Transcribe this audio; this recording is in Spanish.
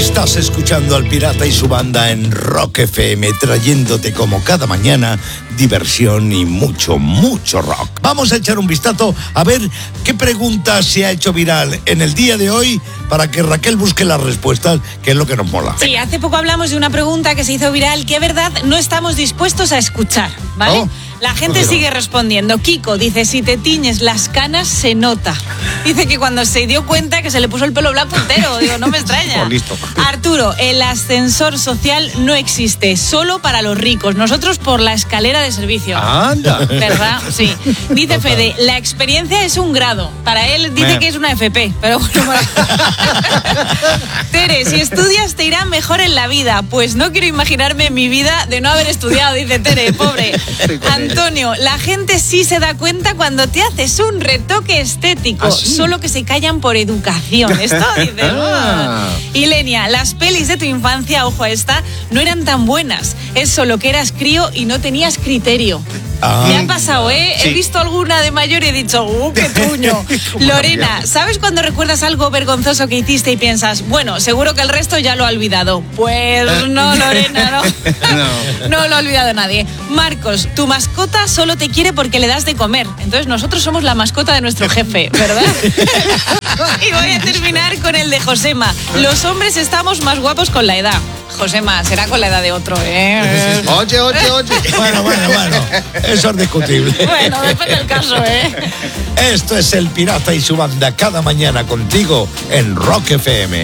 Estás escuchando al Pirata y su banda en Rock FM, trayéndote como cada mañana diversión y mucho, mucho rock. Vamos a echar un vistazo a ver qué pregunta se ha hecho viral en el día de hoy para que Raquel busque las respuestas, que es lo que nos mola. Sí, hace poco hablamos de una pregunta que se hizo viral que, verdad, no estamos dispuestos a escuchar, ¿vale? Oh. La gente sigue respondiendo. Kiko dice, si te tiñes las canas, se nota. Dice que cuando se dio cuenta que se le puso el pelo blanco entero. Digo, no me extraña. Oh, listo. Arturo, el ascensor social no existe, solo para los ricos. Nosotros por la escalera de servicio. Anda. ¿Verdad? Sí. Dice Fede, la experiencia es un grado. Para él dice que es una FP. Pero bueno. Tere, si estudias te irá mejor en la vida. Pues no quiero imaginarme mi vida de no haber estudiado, dice Tere, pobre. Antonio, la gente sí se da cuenta cuando te haces un retoque estético, solo que se callan por educación. Esto dice. Y Lenia, las pelis de tu infancia, ojo a esta, no eran tan buenas. Es solo que eras crío y no tenías criterio. Me ha pasado, ¿eh? Sí. He visto alguna de mayor y he dicho, qué tuño. Lorena, ¿sabes cuando recuerdas algo vergonzoso que hiciste y piensas, bueno, seguro que el resto ya lo ha olvidado? Pues no, Lorena, no. No lo ha olvidado nadie. Marcos, tu mascota solo te quiere porque le das de comer. Entonces nosotros somos la mascota de nuestro jefe, ¿verdad? Y voy a terminar con el de Josema. Los hombres estamos más guapos con la edad. Josema, será con la edad de otro, ¿eh? Oye. Bueno. Eso es discutible. Bueno, depende del caso, ¿eh? Esto es el Pirata y su banda cada mañana contigo en Rock FM.